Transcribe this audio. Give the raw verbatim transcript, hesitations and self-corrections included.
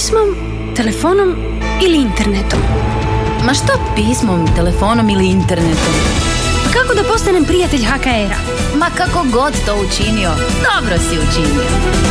Pismom, telefonom ili internetom? Ma što pismom, telefonom ili internetom? Kako da postanem prijatelj ha ka era? Ma kako god to učinio, dobro si učinio.